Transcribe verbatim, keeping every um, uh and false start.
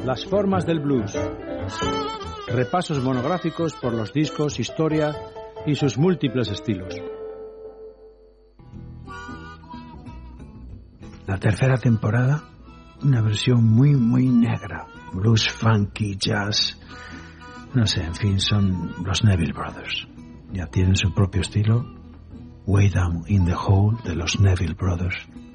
Las formas del blues. Repasos monográficos por los discos, historia y sus múltiples estilos. La tercera temporada, una versión muy, muy negra. Blues, funky, jazz. No sé, en fin, son los Neville Brothers. Ya tienen su propio estilo. Way Down in the Hole de los Neville Brothers.